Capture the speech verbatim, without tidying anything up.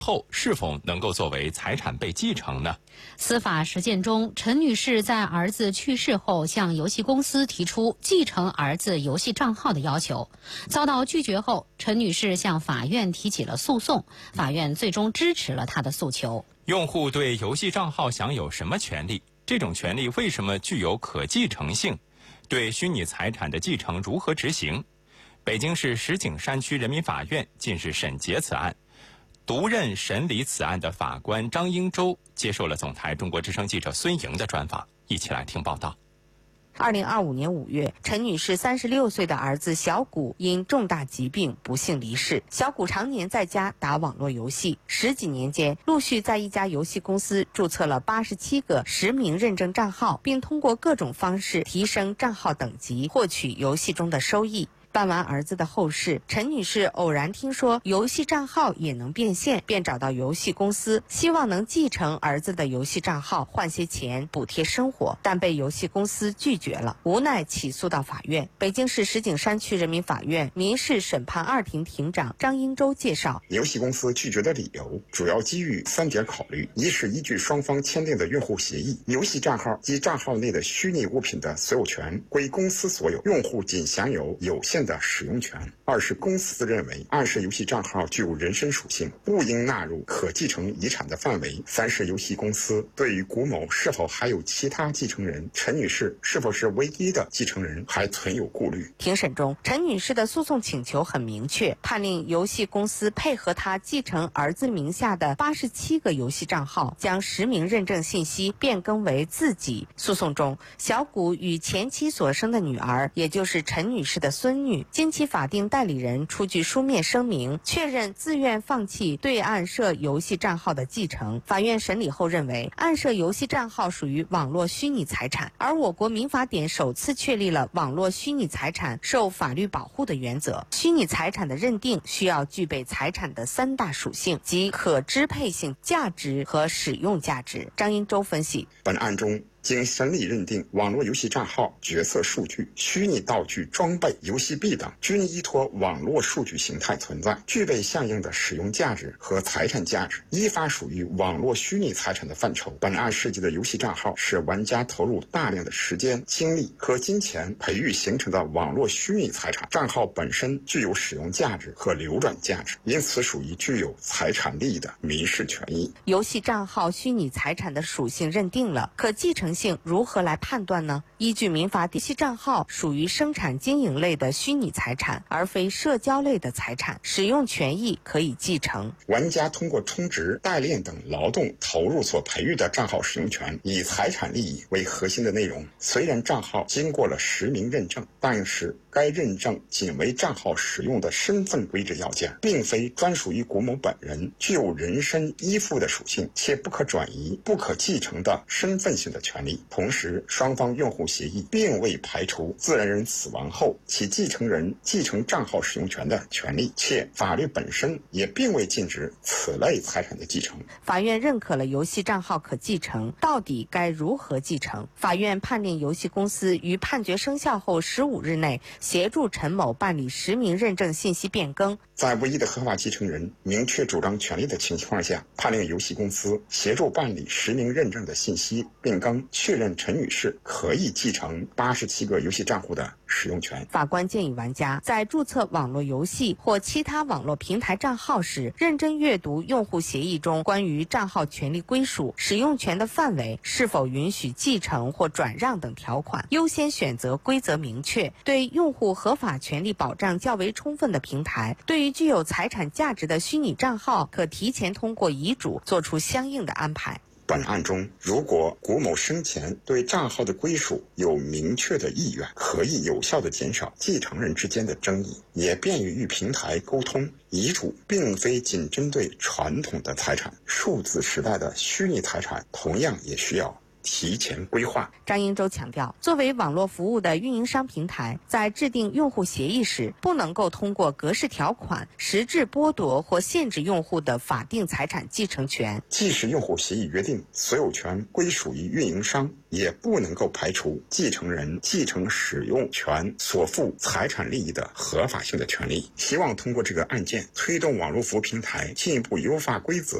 后是否能够作为财产被继承呢？ 司法实践中，陈女士在儿子去世后向游戏公司提出继承儿子游戏账号的要求，遭到拒绝后，陈女士向法院提起了诉讼，法院最终支持了她的诉求。 用户对游戏账号享有什么权利？这种权利为什么具有可继承性？对虚拟财产的继承如何执行？北京市石景山区人民法院近日审结此案。独任审理此案的法官张英洲接受了总台中国之声记者孙莹的专访，一起来听报道。 二零二五年五月，陈女士三十六岁的儿子小谷因重大疾病不幸离世。小谷常年在家打网络游戏，十几年间陆续在一家游戏公司注册了八十七个实名认证账号，并通过各种方式提升账号等级，获取游戏中的收益。办完儿子的后事，陈女士偶然听说游戏账号也能变现，便找到游戏公司，希望能继承儿子的游戏账号，换些钱补贴生活，但被游戏公司拒绝了，无奈起诉到法院。北京市石景山区人民法院民事审判二庭庭长张英洲介绍， 游戏公司拒绝的理由主要基于三点考虑：一是依据双方签订的用户协议，游戏账号及账号内的虚拟物品的所有权归公司所有，用户仅享有有限的使用权；二是公司认为暗示游戏账号具有人身属性，不应纳入可继承遗产的范围；三是游戏公司对于谷某是否还有其他继承人，陈女士是否是唯一的继承人还存有顾虑。 庭审中，陈女士的诉讼请求很明确，判令游戏公司配合她继承儿子名下的八十七个游戏账号，将实名认证信息变更为自己。诉讼中，小谷与前妻所生的女儿，也就是陈女士的孙女，经其法定代理人出具书面声明，确认自愿放弃对暗设游戏账号的继承。法院审理后认为，暗设游戏账号属于网络虚拟财产，而我国民法典首次确立了网络虚拟财产受法律保护的原则。虚拟财产的认定需要具备财产的三大属性，即可支配性、价值和使用价值。张英洲分析， 本案中经审理认定，网络游戏账号、角色数据、虚拟道具、装备、游戏币等均依托网络数据形态存在，具备相应的使用价值和财产价值，依法属于网络虚拟财产的范畴。本案涉及的游戏账号是玩家投入大量的时间、精力和金钱培育形成的网络虚拟财产，账号本身具有使用价值和流转价值，因此属于具有财产利益的民事权益。 游戏账号虚拟财产的属性认定了，可继承性如何来判断呢？依据民法，游戏账号属于生产经营类的虚拟财产，而非社交类的财产，使用权益可以继承。 玩家通过充值、代练等劳动投入所培育的账号使用权，以财产利益为核心的内容。虽然账号经过了实名认证，但是该认证仅为账号使用的身份规制要件，并非专属于谷某本人，具有人身依附的属性，且不可转移、不可继承的身份性的权利。同时，双方用户协议并未排除自然人死亡后其继承人继承账号使用权的权利，且法律本身也并未禁止此类财产的继承。 法院认可了游戏账号可继承，到底该如何继承？法院判令游戏公司于判决生效后十五日内协助陈某办理实名认证信息变更。 在唯一的合法继承人明确主张权利的情况下，判令游戏公司协助办理实名认证的信息变更，确认陈女士可以继承八十七个游戏账户的使用权。 法官建议玩家在注册网络游戏或其他网络平台账号时，认真阅读用户协议中关于账号权利归属、使用权的范围、是否允许继承或转让等条款，优先选择规则明确、对用户合法权利保障较为充分的平台。对于具有财产价值的虚拟账号，可提前通过遗嘱做出相应的安排。 本案中，如果谷某生前对账号的归属有明确的意愿，可以有效地减少继承人之间的争议，也便于与平台沟通。遗嘱并非仅针对传统的财产，数字时代的虚拟财产同样也需要提前规划。 张英洲强调，作为网络服务的运营商平台，在制定用户协议时，不能够通过格式条款实质剥夺或限制用户的法定财产继承权。 即使用户协议约定所有权归属于运营商，也不能够排除继承人继承使用权所负财产利益的合法性的权利。希望通过这个案件，推动网络服务平台进一步优化规则，